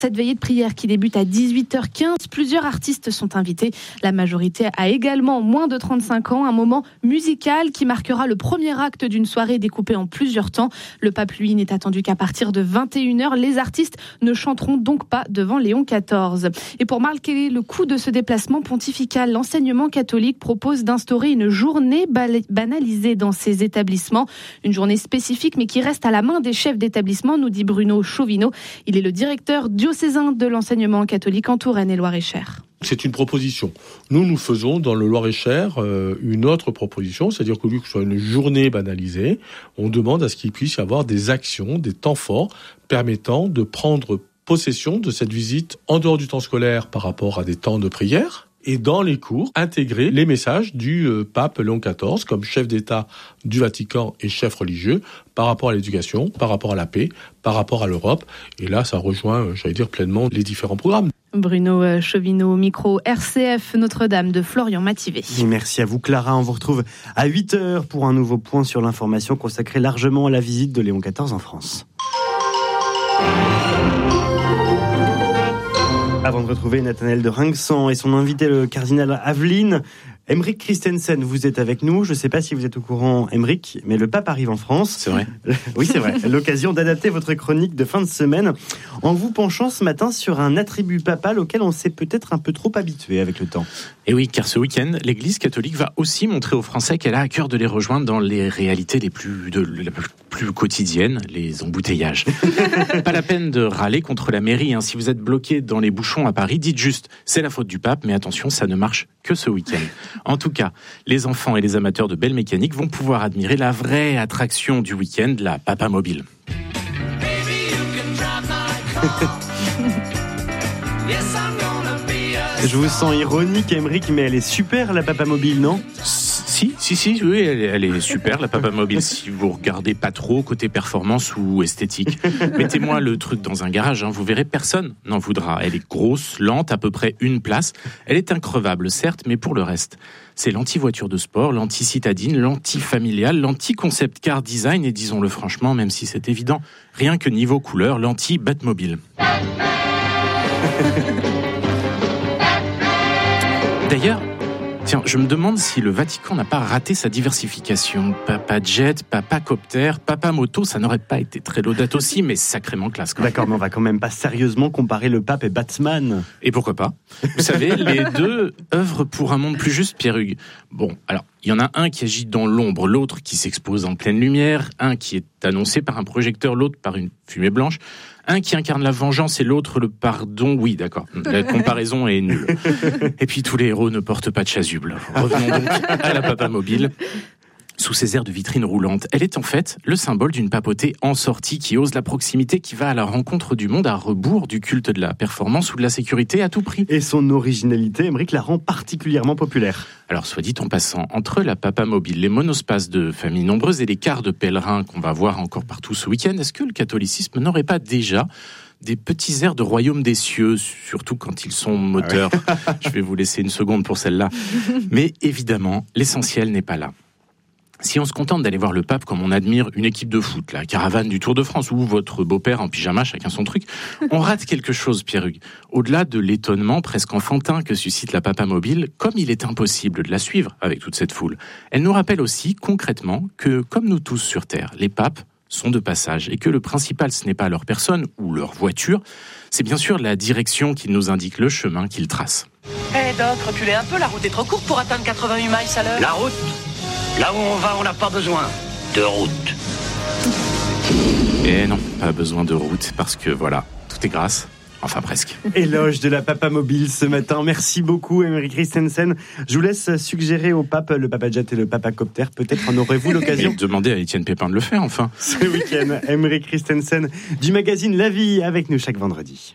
Cette veillée de prière qui débute à 18h15, plusieurs artistes sont invités. La majorité a également moins de 35 ans, un moment musical qui marquera le premier acte d'une soirée découpée en plusieurs temps. Le pape, lui, n'est attendu qu'à partir de 21h. Les artistes ne chanteront donc pas devant Léon XIV. Et pour marquer le coup de ce déplacement pontifical, l'enseignement catholique propose d'instaurer une journée banalisée dans ces établissements. Une journée spécifique mais qui reste à la main des chefs d'établissement, nous dit Bruno Chauvineau. Il est le directeur diocésain de l'enseignement catholique en Touraine et Loir-et-Cher. C'est une proposition. Nous faisons dans le Loir-et-Cher une autre proposition, c'est-à-dire qu'au lieu que ce soit une journée banalisée, on demande à ce qu'il puisse y avoir des actions, des temps forts permettant de prendre possession de cette visite en dehors du temps scolaire par rapport à des temps de prière. Et dans les cours, intégrer les messages du pape Léon XIV comme chef d'État du Vatican et chef religieux par rapport à l'éducation, par rapport à la paix, par rapport à l'Europe. Et là, ça rejoint, pleinement les différents programmes. Bruno Chauvineau, micro RCF Notre-Dame de Florian Mativet. Et merci à vous Clara, on vous retrouve à 8h pour un nouveau point sur l'information consacrée largement à la visite de Léon XIV en France. Avant de retrouver Nathanaël de Rinxan et son invité, le cardinal Aveline, Aymeric Christensen, vous êtes avec nous. Je ne sais pas si vous êtes au courant, Aymeric, mais le pape arrive en France. C'est vrai. Oui, c'est vrai. L'occasion d'adapter votre chronique de fin de semaine en vous penchant ce matin sur un attribut papal auquel on s'est peut-être un peu trop habitué avec le temps. Et oui, car ce week-end, l'Église catholique va aussi montrer aux Français qu'elle a à cœur de les rejoindre dans les réalités les plus quotidiennes, les embouteillages. Pas la peine de râler contre la mairie. Si vous êtes bloqué dans les bouchons à Paris, dites juste, c'est la faute du pape, mais attention, ça ne marche que ce week-end. En tout cas, les enfants et les amateurs de belle mécanique vont pouvoir admirer la vraie attraction du week-end, la Papamobile. Je vous sens ironique, Aymeric, mais elle est super, la Papamobile, non ? Si, oui, elle est super, la Papamobile, si vous regardez pas trop côté performance ou esthétique. Mettez-moi le truc dans un garage, vous verrez, personne n'en voudra. Elle est grosse, lente, à peu près une place. Elle est increvable, certes, mais pour le reste, c'est l'anti-voiture de sport, l'anti-citadine, l'anti-familiale, l'anti-concept car design et disons-le franchement, même si c'est évident, rien que niveau couleur, l'anti-Batmobile. D'ailleurs, tiens, je me demande si le Vatican n'a pas raté sa diversification. Papa jet, papa copter, papa moto, ça n'aurait pas été très laudato aussi, mais sacrément classe. D'accord, mais on va quand même pas sérieusement comparer le pape et Batman. Et pourquoi pas ? Vous savez, les deux œuvrent pour un monde plus juste, Pierre-Hugues. Bon, alors, il y en a un qui agit dans l'ombre, l'autre qui s'expose en pleine lumière, un qui est annoncé par un projecteur, l'autre par une fumée blanche. Un qui incarne la vengeance et l'autre le pardon. Oui, d'accord. La comparaison est nulle. Et puis tous les héros ne portent pas de chasuble. Revenons donc à la Papamobile. Sous ses airs de vitrine roulante, elle est en fait le symbole d'une papauté en sortie qui ose la proximité, qui va à la rencontre du monde à rebours du culte de la performance ou de la sécurité à tout prix. Et son originalité, Aymeric, la rend particulièrement populaire. Alors, soit dit en passant, entre la Papamobile, les monospaces de familles nombreuses et les cars de pèlerins qu'on va voir encore partout ce week-end, est-ce que le catholicisme n'aurait pas déjà des petits airs de royaume des cieux, surtout quand ils sont moteurs? Je vais vous laisser une seconde pour celle-là. Mais évidemment, l'essentiel n'est pas là. Si on se contente d'aller voir le pape comme on admire une équipe de foot, la caravane du Tour de France ou votre beau-père en pyjama, chacun son truc, on rate quelque chose, Pierre-Hugues. Au-delà de l'étonnement presque enfantin que suscite la Papamobile, comme il est impossible de la suivre avec toute cette foule, elle nous rappelle aussi concrètement que, comme nous tous sur Terre, les papes sont de passage et que le principal, ce n'est pas leur personne ou leur voiture, c'est bien sûr la direction qui nous indique le chemin qu'ils tracent. Doc, reculez un peu, la route est trop courte pour atteindre 88 miles à l'heure. La route ? Là où on va, on n'a pas besoin de route. Et non, pas besoin de route, parce que voilà, tout est grâce. Enfin, presque. Éloge de la Papamobile ce matin. Merci beaucoup, Aymeric Christensen. Je vous laisse suggérer au pape le papajet et le papacopter. Peut-être en aurez-vous l'occasion. Demandez à Étienne Pépin de le faire, enfin. Ce week-end, Aymeric Christensen du magazine La Vie avec nous chaque vendredi.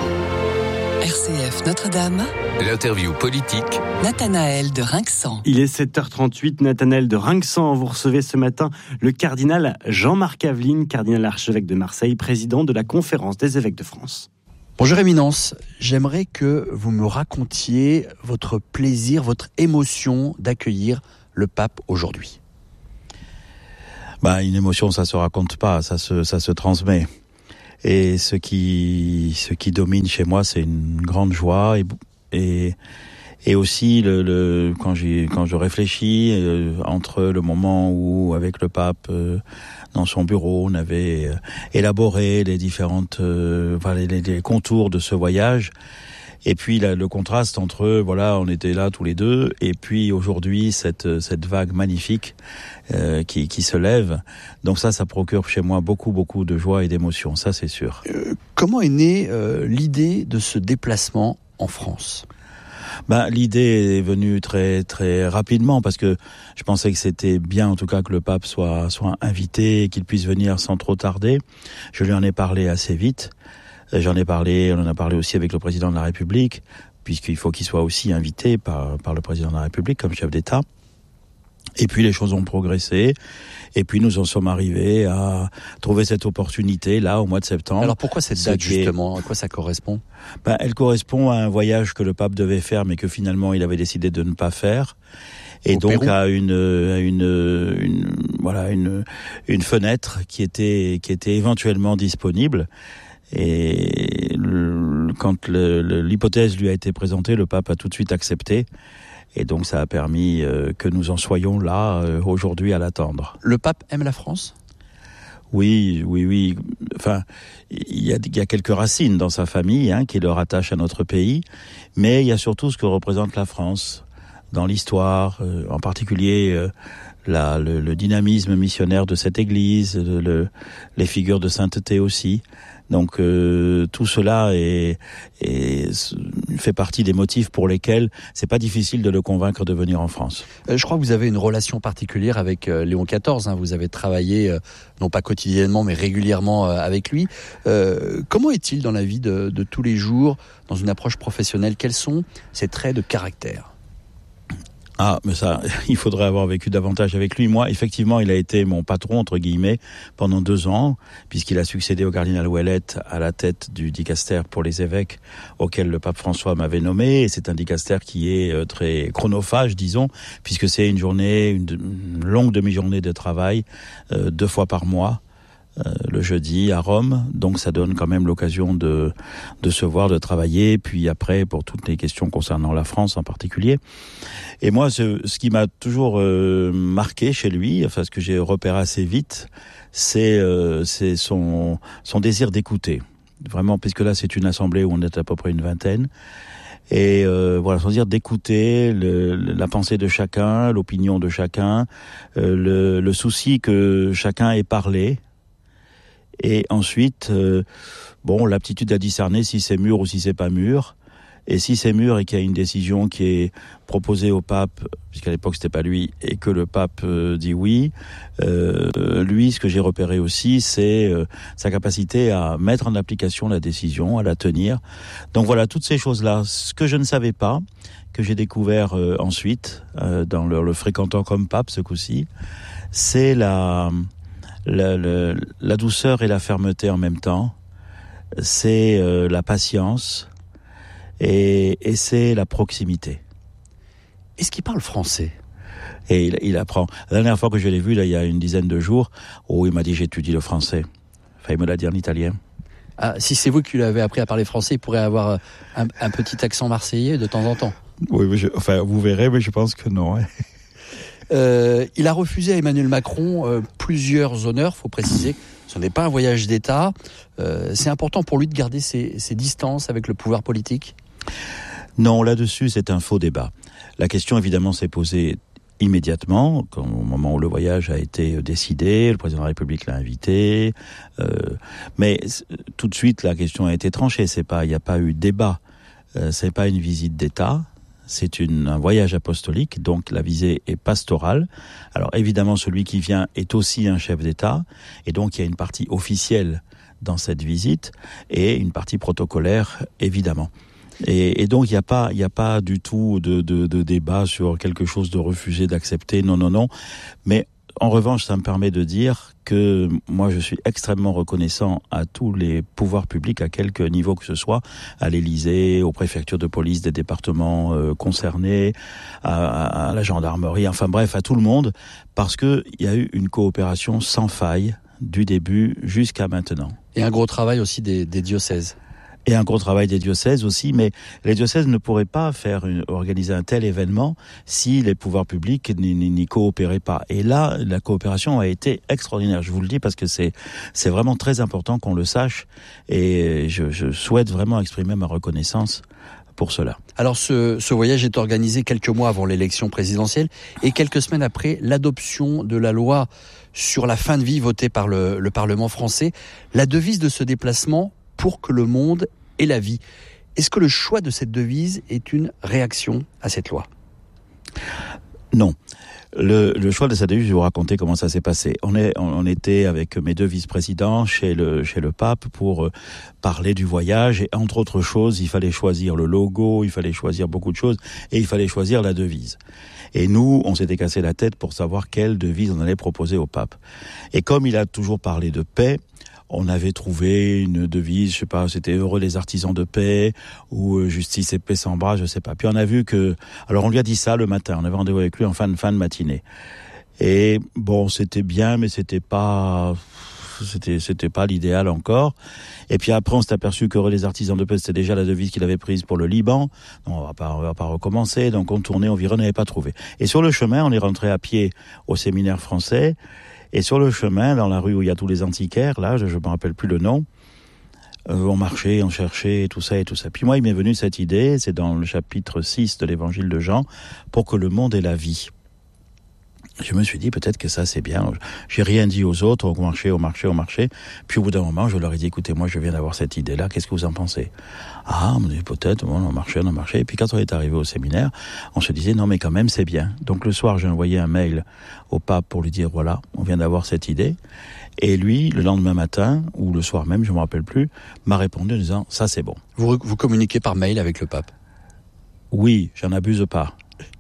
RCF Notre-Dame. L'interview politique. Nathanaël de Rinxan. Il est 7h38, Nathanaël de Rinxan. Vous recevez ce matin le cardinal Jean-Marc Aveline, cardinal archevêque de Marseille, président de la Conférence des évêques de France. Bonjour Éminence, j'aimerais que vous me racontiez votre plaisir, votre émotion d'accueillir le pape aujourd'hui. Une émotion, ça se raconte pas, ça se transmet. Et ce qui domine chez moi, c'est une grande joie et aussi quand je réfléchis entre le moment où avec le pape dans son bureau on avait élaboré les différentes les contours de ce voyage, et puis le contraste entre on était là tous les deux, et puis aujourd'hui cette vague magnifique qui se lève. Donc ça procure chez moi beaucoup de joie et d'émotion, ça c'est sûr. Comment est née l'idée de ce déplacement en France ? L'idée est venue très très rapidement, parce que je pensais que c'était bien en tout cas que le pape soit invité et qu'il puisse venir sans trop tarder. Je lui en ai parlé assez vite. On en a parlé aussi avec le président de la République, puisqu'il faut qu'il soit aussi invité par le président de la République comme chef d'État. Et puis les choses ont progressé, et puis nous en sommes arrivés à trouver cette opportunité là au mois de septembre. Alors pourquoi cette date justement ? À quoi ça correspond ? Elle correspond à un voyage que le pape devait faire, mais que finalement il avait décidé de ne pas faire, et donc Pérou. À une fenêtre qui était éventuellement disponible. Et quand l'hypothèse lui a été présentée, le pape a tout de suite accepté. Et donc ça a permis que nous en soyons là aujourd'hui à l'attendre. Le pape aime la France ? Oui. Enfin, il y a quelques racines dans sa famille qui le rattachent à notre pays, mais il y a surtout ce que représente la France dans l'histoire, en particulier le dynamisme missionnaire de cette Église, les figures de sainteté aussi. Donc tout cela fait partie des motifs pour lesquels c'est pas difficile de le convaincre de venir en France. Je crois que vous avez une relation particulière avec Léon XIV. Vous avez travaillé, non pas quotidiennement, mais régulièrement avec lui. Comment est-il dans la vie de tous les jours, dans une approche professionnelle ? Quels sont ses traits de caractère ? Mais ça, il faudrait avoir vécu davantage avec lui. Moi, effectivement, il a été mon patron, entre guillemets, pendant 2 ans, puisqu'il a succédé au cardinal Ouellet à la tête du dicaster pour les évêques, auquel le pape François m'avait nommé. Et c'est un dicaster qui est très chronophage, disons, puisque c'est une longue demi-journée de travail, 2 fois par mois. Le jeudi à Rome, donc ça donne quand même l'occasion de se voir, de travailler, puis après pour toutes les questions concernant la France en particulier. Et moi, ce qui m'a toujours marqué chez lui, enfin ce que j'ai repéré assez vite, c'est son désir d'écouter. Vraiment, puisque là c'est une assemblée où on est à peu près une vingtaine. Et son désir d'écouter la pensée de chacun, l'opinion de chacun, le souci que chacun ait parlé. Et ensuite, l'aptitude à discerner si c'est mûr ou si c'est pas mûr. Et si c'est mûr et qu'il y a une décision qui est proposée au pape, puisqu'à l'époque c'était pas lui, et que le pape dit oui, lui, ce que j'ai repéré aussi, c'est sa capacité à mettre en application la décision, à la tenir. Donc voilà, toutes ces choses-là. Ce que je ne savais pas, que j'ai découvert ensuite, dans le fréquentant comme pape ce coup-ci, c'est la douceur et la fermeté en même temps, c'est la patience et c'est la proximité. Est-ce qu'il parle français ? Et il apprend. La dernière fois que je l'ai vu, là, il y a une dizaine de jours, il m'a dit j'étudie le français. Enfin, il me l'a dit en italien. Si c'est vous qui lui avez appris à parler français, il pourrait avoir un petit accent marseillais de temps en temps. Oui, vous verrez, mais je pense que non. Il a refusé à Emmanuel Macron plusieurs honneurs, faut préciser. Ce n'est pas un voyage d'État. C'est important pour lui de garder ses distances avec le pouvoir politique ? Non, là-dessus, c'est un faux débat. La question, évidemment, s'est posée immédiatement, au moment où le voyage a été décidé, le président de la République l'a invité. Mais tout de suite, la question a été tranchée. Il n'y a pas eu débat. C'est pas une visite d'État. C'est un voyage apostolique, donc la visée est pastorale. Alors évidemment, celui qui vient est aussi un chef d'État, et donc il y a une partie officielle dans cette visite, et une partie protocolaire, évidemment. Et donc il n'y a pas du tout de débat sur quelque chose de refusé, d'accepter, non. Mais en revanche, ça me permet de dire que moi, je suis extrêmement reconnaissant à tous les pouvoirs publics, à quelque niveau que ce soit, à l'Élysée, aux préfectures de police des départements concernés, à la gendarmerie, enfin bref, à tout le monde, parce que il y a eu une coopération sans faille du début jusqu'à maintenant. Et un gros travail aussi des diocèses. Et un gros travail des diocèses aussi, mais les diocèses ne pourraient pas organiser un tel événement si les pouvoirs publics n'y coopéraient pas. Et là, la coopération a été extraordinaire. Je vous le dis parce que c'est vraiment très important qu'on le sache. Et je souhaite vraiment exprimer ma reconnaissance pour cela. Alors ce voyage est organisé quelques mois avant l'élection présidentielle et quelques semaines après l'adoption de la loi sur la fin de vie votée par le Parlement français. La devise de ce déplacement, pour que le monde ait la vie. Est-ce que le choix de cette devise est une réaction à cette loi ? Non. Le choix de cette devise, je vais vous raconter comment ça s'est passé. On était avec mes 2 vice-présidents chez le pape pour parler du voyage et entre autres choses, il fallait choisir le logo, il fallait choisir beaucoup de choses et il fallait choisir la devise. Et nous, on s'était cassé la tête pour savoir quelle devise on allait proposer au pape. Et comme il a toujours parlé de paix, on avait trouvé une devise, je sais pas, c'était heureux les artisans de paix, ou justice et paix sans bras, je sais pas. Puis on a vu que, alors on lui a dit ça le matin, on avait rendez-vous avec lui en fin de matinée. Et bon, c'était bien, mais c'était pas l'idéal encore. Et puis après, on s'est aperçu qu'heureux les artisans de paix, c'était déjà la devise qu'il avait prise pour le Liban. Donc on va pas recommencer. Donc on tournait environ, on n'avait pas trouvé. Et sur le chemin, on est rentré à pied au séminaire français. Et sur le chemin, dans la rue où il y a tous les antiquaires, là, je me rappelle plus le nom, on marchait, on cherchait, et tout ça. Puis moi, il m'est venu cette idée, c'est dans le chapitre 6 de l'évangile de Jean, pour que le monde ait la vie. Je me suis dit, peut-être que ça, c'est bien. J'ai rien dit aux autres, on marchait. Puis au bout d'un moment, je leur ai dit, écoutez, moi, je viens d'avoir cette idée-là, qu'est-ce que vous en pensez ? Ah, on me dit, peut-être, bon, on marchait. Et puis quand on est arrivé au séminaire, on se disait, non, mais quand même, c'est bien. Donc le soir, j'ai envoyé un mail au pape pour lui dire, voilà, on vient d'avoir cette idée. Et lui, le lendemain matin, ou le soir même, je ne me rappelle plus, m'a répondu en disant, ça, c'est bon. Vous communiquez par mail avec le pape ? Oui, j'en abuse pas.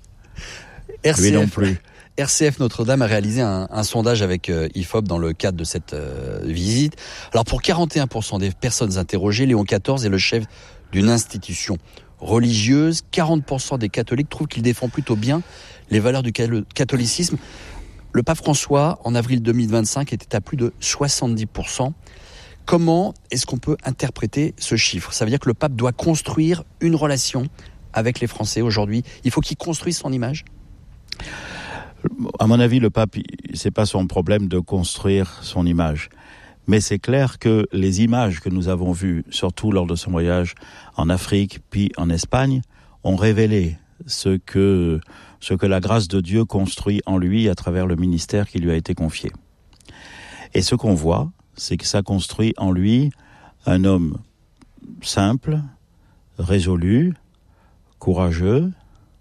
Lui non plus. RCF Notre-Dame a réalisé un sondage avec IFOP dans le cadre de cette visite. Alors pour 41% des personnes interrogées, Léon XIV est le chef d'une institution religieuse. 40% des catholiques trouvent qu'il défend plutôt bien les valeurs du catholicisme. Le pape François, en avril 2025, était à plus de 70%. Comment est-ce qu'on peut interpréter ce chiffre ? Ça veut dire que le pape doit construire une relation avec les Français aujourd'hui. Il faut qu'il construise son image ? À mon avis, le pape, c'est pas son problème de construire son image. Mais c'est clair que les images que nous avons vues, surtout lors de son voyage en Afrique puis en Espagne, ont révélé ce que la grâce de Dieu construit en lui à travers le ministère qui lui a été confié. Et ce qu'on voit, c'est que ça construit en lui un homme simple, résolu, courageux,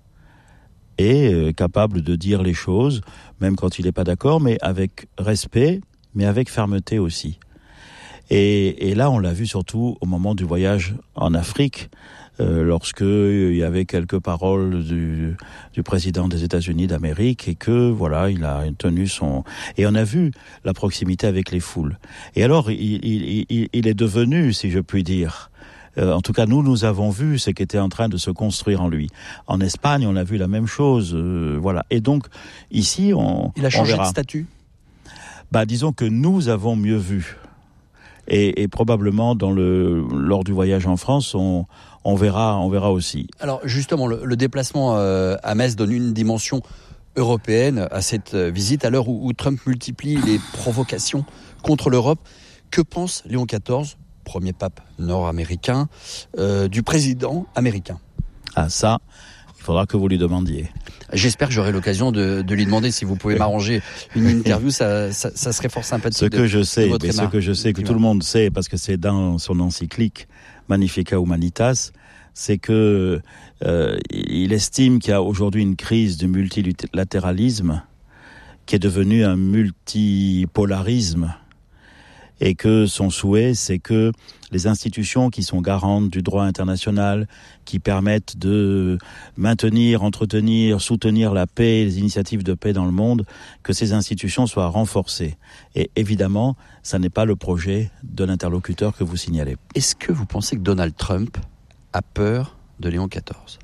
et capable de dire les choses, même quand il n'est pas d'accord, mais avec respect, mais avec fermeté aussi. Et là, on l'a vu surtout au moment du voyage en Afrique, lorsque il y avait quelques paroles du président des États-Unis d'Amérique, et que voilà, il a tenu son... Et on a vu la proximité avec les foules. Et alors, il est devenu, si je puis dire... En tout cas, nous avons vu ce qui était en train de se construire en lui. En Espagne, on a vu la même chose, voilà. Et donc, ici, il a changé de statut ? Disons que nous avons mieux vu. Et probablement, lors du voyage en France, on verra aussi. Alors, justement, le déplacement à Metz donne une dimension européenne à cette visite, à l'heure où Trump multiplie les provocations contre l'Europe. Que pense Léon XIV, premier pape nord-américain, du président américain? Ah, ça, il faudra que vous lui demandiez. J'espère que j'aurai l'occasion de lui demander si vous pouvez m'arranger une interview, ça serait fort sympathique. Ce que je sais, que tout le monde sait, parce que c'est dans son encyclique Magnificat Humanitas, c'est que il estime qu'il y a aujourd'hui une crise du multilatéralisme qui est devenue un multipolarisme. Et que son souhait, c'est que les institutions qui sont garantes du droit international, qui permettent de maintenir, entretenir, soutenir la paix, les initiatives de paix dans le monde, que ces institutions soient renforcées. Et évidemment, ça n'est pas le projet de l'interlocuteur que vous signalez. Est-ce que vous pensez que Donald Trump a peur de Léon XIV ?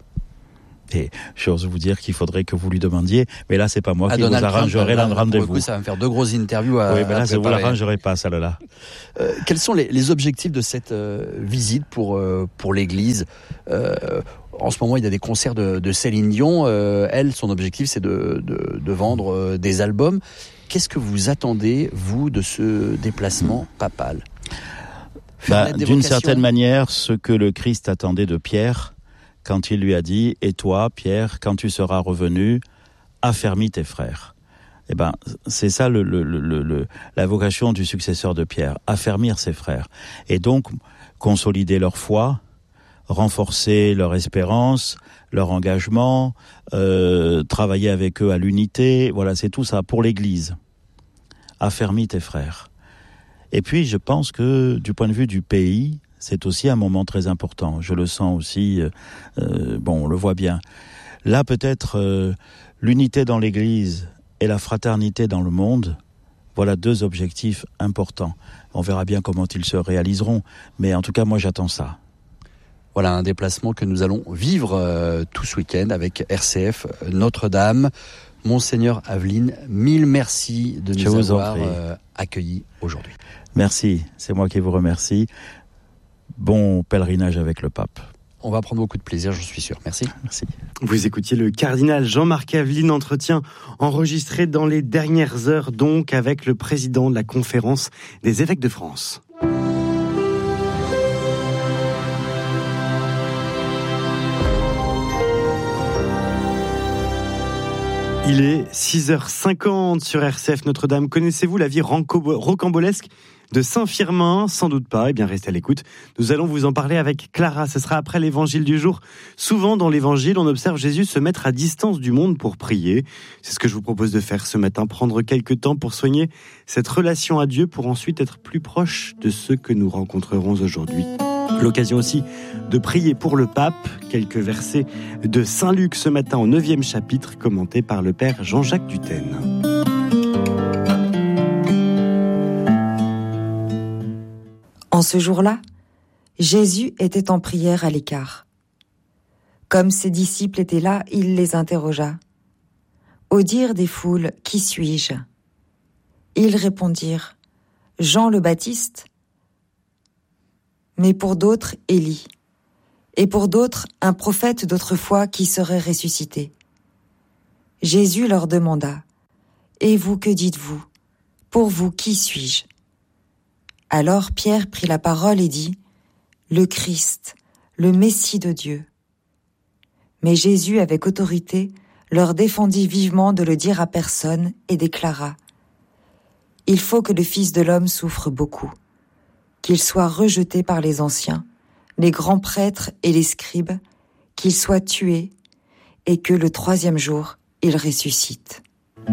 Et j'ose vous dire qu'il faudrait que vous lui demandiez, mais là c'est pas moi qui vous Donald arrangerai le rendez-vous. Pour le coup, ça va me faire 2 grosses interviews à Oui, mais là à je vous préparer. l'arrangerai pas, celle-là. Quels sont les objectifs de cette visite pour l'Église En ce moment, il y a des concerts de Céline Dion. Elle, son objectif, c'est de vendre des albums. Qu'est-ce que vous attendez, vous, de ce déplacement papal ? D'une certaine manière, ce que le Christ attendait de Pierre, quand il lui a dit « Et toi, Pierre, quand tu seras revenu, affermis tes frères ». Eh ben, c'est ça la vocation du successeur de Pierre, affermir ses frères. Et donc, consolider leur foi, renforcer leur espérance, leur engagement, travailler avec eux à l'unité. Voilà, c'est tout ça pour l'Église. Affermis tes frères. Et puis, je pense que du point de vue du pays, c'est aussi un moment très important. Je le sens aussi, on le voit bien. Là, peut-être, l'unité dans l'Église et la fraternité dans le monde, voilà 2 objectifs importants. On verra bien comment ils se réaliseront, mais en tout cas, moi, j'attends ça. Voilà un déplacement que nous allons vivre tout ce week-end avec RCF Notre-Dame. Monseigneur Aveline, 1000 merci de nous avoir accueillis aujourd'hui. Merci, c'est moi qui vous remercie. Bon pèlerinage avec le pape. On va prendre beaucoup de plaisir, je suis sûr. Merci. Merci. Vous écoutiez le cardinal Jean-Marc Aveline, entretien enregistré dans les dernières heures, donc avec le président de la conférence des évêques de France. Il est 6h50 sur RCF Notre-Dame. Connaissez-vous la vie rocambolesque de Saint-Firmin? Sans doute pas. Eh bien, restez à l'écoute. Nous allons vous en parler avec Clara. Ce sera après l'évangile du jour. Souvent, dans l'évangile, on observe Jésus se mettre à distance du monde pour prier. C'est ce que je vous propose de faire ce matin. Prendre quelques temps pour soigner cette relation à Dieu pour ensuite être plus proche de ceux que nous rencontrerons aujourd'hui. L'occasion aussi de prier pour le pape. Quelques versets de Saint Luc ce matin au 9e chapitre, commentés par le père Jean-Jacques Dutène. En ce jour-là, Jésus était en prière à l'écart. Comme ses disciples étaient là, il les interrogea. Au dire des foules, « Qui suis-je » Ils répondirent, « Jean le Baptiste ». Mais pour d'autres, Élie. Et pour d'autres, un prophète d'autrefois qui serait ressuscité. Jésus leur demanda, « Et vous, que dites-vous ? Pour vous, qui suis-je » Alors Pierre prit la parole et dit, « Le Christ, le Messie de Dieu. » Mais Jésus, avec autorité, leur défendit vivement de le dire à personne et déclara, « Il faut que le Fils de l'homme souffre beaucoup, qu'il soit rejeté par les anciens, les grands prêtres et les scribes, qu'il soit tué, et que le 3e jour, il ressuscite. »